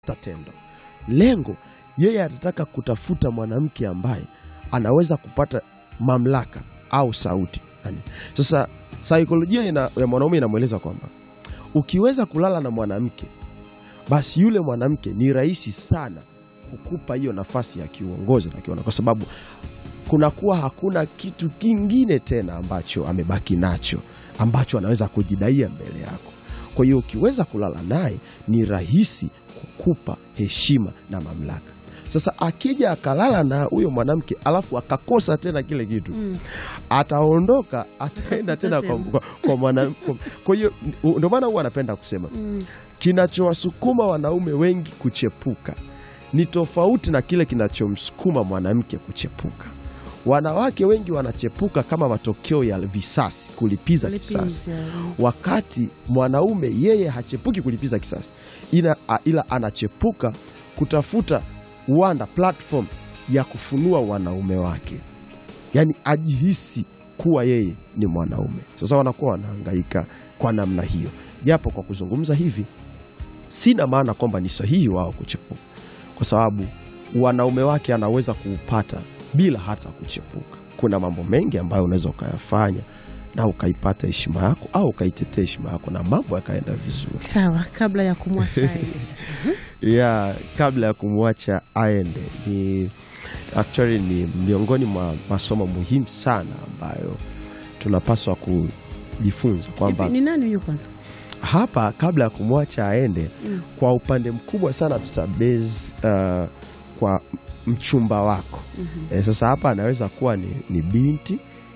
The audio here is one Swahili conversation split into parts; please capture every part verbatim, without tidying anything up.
tendo. Lengo yeye atataka kutafuta mwanamke ambaye anaweza kupata mamlaka au sauti. Sasa saikolojia ina, ya mwanaume inamueleza kwamba ukiweza kulala na mwanamke, basi yule mwanamke ni rahisi sana kukupa hiyo nafasi ya kiuongozi na kiona, kwa sababu kunakuwa hakuna kitu kingine tena ambacho amebaki nacho ambacho anaweza kujidaia mbele yako. Kwa hiyo ukiweza kulala naye ni rahisi kukupa heshima na mamlaka. Sasa akija akalala na huyo mwanamke alafu akakosa tena kile kitu, mm. ataondoka, ataenda tena kwa, kwa, kwa mwanamke. Kwa hiyo ndio maana huwa anapenda kusema mm. kinachowasukuma wanaume wengi kuchepuka ni tofauti na kile kinachomsukuma mwanamke kuchepuka. Wanawake wengi wanachepuka kama matokeo ya visasi, kulipiza kisasi. Wakati mwanaume yeye hachepuki kulipiza kisasi, ila, ila anachepuka kutafuta uwanda, platform ya kufunua wanaume wake. Yani ajihisi kuwa yeye ni mwanaume. Sasa wanakuwa wanahangaika kwa namna hiyo. Japo kwa kuzungumza hivi sina maana kwamba ni sahihi wao kuchepuka, kwa sababu wanaume wake anaweza kuupata bila hata kuchepuka. Kuna mambo mengi ambayo unaweza ukayafanya na ukaipata heshima yako au ukaitetea heshima yako na mambo yakaenda vizuri. Sawa, kabla ya kumwacha aende sasa. Yeah, kabla ya kumwacha aende ni actually ni miongoni mwa masomo muhimu sana ambayo tunapaswa kujifunza kwamba ni nani huyo kwanza? Hapa kabla ya kumwacha aende, mm. kwa upande mkubwa sana tutabase uh, kwa mchumba wako. Mm-hmm. E, sasa hapa anaweza kuwa ni, ni binti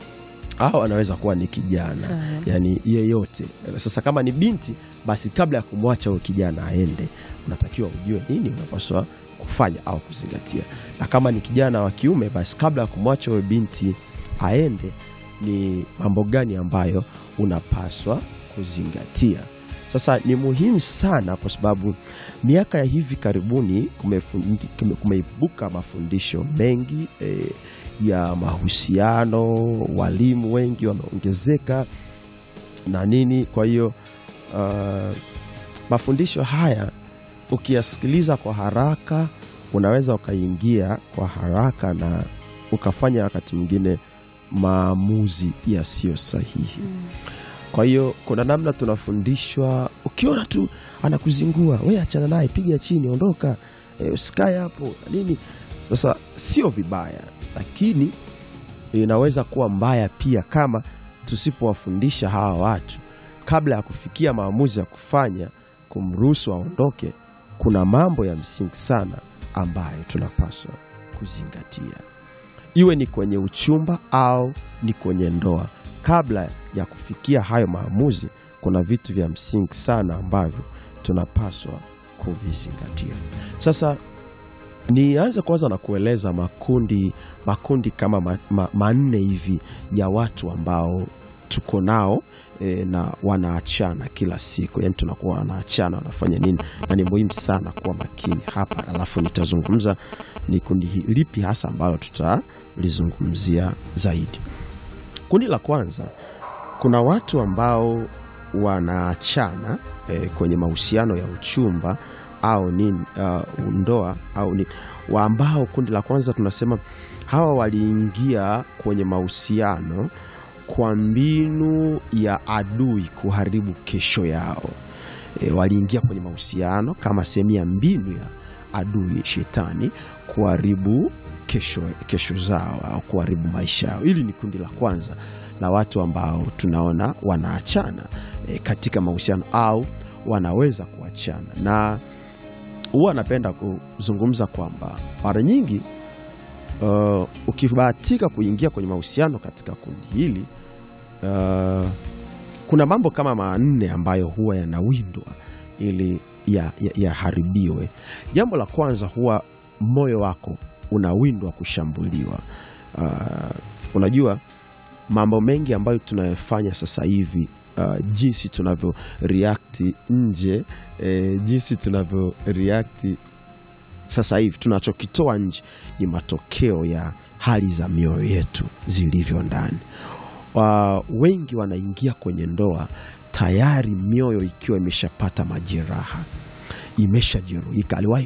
au anaweza kuwa ni kijana. Sawa. Yani yeyote. Sasa kama ni binti, basi kabla ya kumwacha huyo kijana aende, unatakiwa ujue nini unapaswa kufanya au kuzingatia. Na kama ni kijana wa kiume, basi kabla ya kumwacha huyo binti aende, ni mambo gani ambayo unapaswa kuzingatia. Sasa ni muhimu sana kwa sababu miaka ya hivi karibuni kumeibuka mafundisho mengi e, ya mahusiano, walimu wengi wameongezeka na nini. Kwa hiyo uh, mafundisho haya ukiyasikiliza kwa haraka unaweza ukaingia kwa haraka na ukafanya wakati mwingine maamuzi yasiyo sahihi. Mm. Kwa hiyo kuna namna tunafundishwa, ukiona tu anakuzingua, wewe achana naye, piga chini, ondoka, e, usikae hapo nini. Sasa sio vibaya, lakini inaweza kuwa mbaya pia kama tusipowafundisha hawa watu kabla ya kufikia maamuzi ya kufanya kumruhusu aondoke. Kuna mambo ya msingi sana ambayo tunapaswa kuzingatia, iwe ni kwenye uchumba au ni kwenye ndoa. Kabla ya kufikia hayo maamuzi, kuna vitu vya msingi sana ambavyo tunapaswa kuvizingatia. Sasa nianze kwanza na kueleza makundi makundi kama ma, ma, manne hivi ya watu ambao tuko nao e, na wanaachana kila siku. Yani tunakuwa wanaachana, wanafanya nini, na ni muhimu sana kuwa makini hapa. Alafu nitazungumza ni kundi lipi hasa ambalo tutalizungumzia zaidi. Kundi la kwanza, kuna watu ambao wanaachana e, kwenye mahusiano ya uchumba au nini, uh, ndoa au nini, wa ambao kundi la kwanza tunasema hawa waliingia kwenye mahusiano kwa mbinu ya adui kuharibu kesho yao. E, waliingia kwenye mahusiano kama sehemu ya mbinu ya adui shetani kuharibu kesho, kesho zao au kuharibu maisha yao. Hili ni kundi la kwanza la watu ambao tunaona wanaachana e, katika mahusiano au wanaweza kuachana. Na huwa napenda kuzungumza kwamba mara nyingi uh, ukibahatika kuingia kwenye mahusiano katika kundi hili, uh, kuna mambo kama manne ambayo huwa yanawindwa ili yaharibiwe. Ya, ya jambo la kwanza, huwa moyo wako unawindwa kushambuliwa. Uh, unajua mambo mengi ambayo tunayofanya sasa hivi, uh, jinsi tunavyo react nje, eh, jinsi tunavyo react sasa hivi, tunachokitoa nje ni matokeo ya hali za mioyo yetu zilivyo ndani. Uh, wengi wanaingia kwenye ndoa tayari mioyo ikiwa imeshapata majeraha. imeshajeruhika, aliwahi